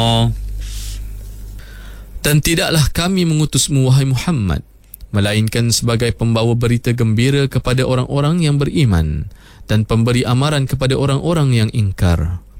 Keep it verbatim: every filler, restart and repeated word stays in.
Dan tidaklah kami mengutusmu, wahai Muhammad, melainkan sebagai pembawa berita gembira kepada orang-orang yang beriman dan pemberi amaran kepada orang-orang yang ingkar.